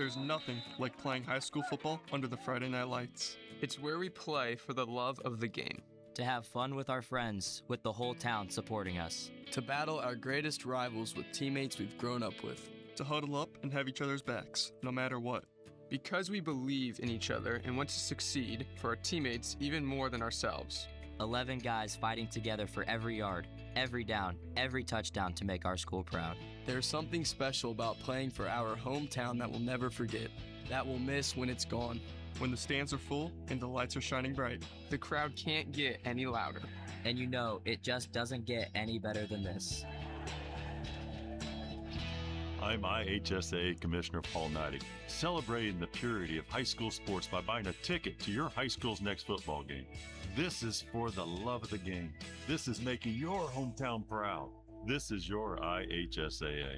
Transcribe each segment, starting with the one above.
There's nothing like playing high school football under the Friday night lights. It's where we play for the love of the game. To have fun with our friends, with the whole town supporting us. To battle our greatest rivals with teammates we've grown up with. To huddle up and have each other's backs, no matter what. Because we believe in each other and want to succeed for our teammates even more than ourselves. 11 guys fighting together for every yard, every down, every touchdown to make our school proud. There's something special about playing for our hometown that we'll never forget, that we'll miss when it's gone. When the stands are full and the lights are shining bright. The crowd can't get any louder. And you know, it just doesn't get any better than this. I'm IHSA Commissioner Paul Neidig, celebrating the purity of high school sports by buying a ticket to your high school's next football game. This is for the love of the game. This is making your hometown proud. This is your IHSAA.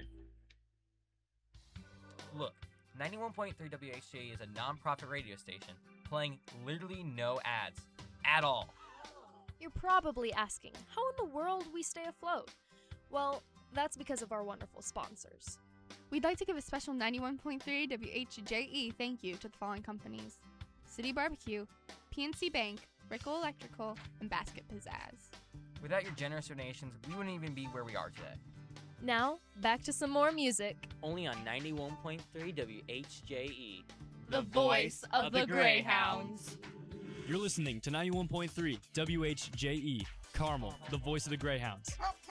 Look, 91.3 WHJ is a non-profit radio station playing literally no ads at all. You're probably asking, how in the world we stay afloat? Well, that's because of our wonderful sponsors. We'd like to give a special 91.3 WHJE thank you to the following companies: City Barbecue, PNC Bank, Rickle Electrical, and Basket Pizzazz. Without your generous donations, we wouldn't even be where we are today. Now, back to some more music. Only on 91.3 WHJE. The voice of the Greyhounds. You're listening to 91.3 WHJE, Carmel, the voice of the Greyhounds.